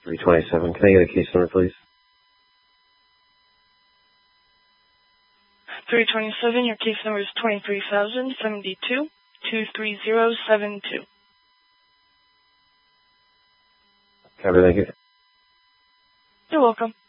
327. Can I get a case number, please? 327, your case number is 23,072-23072. Copy, thank you. You're welcome.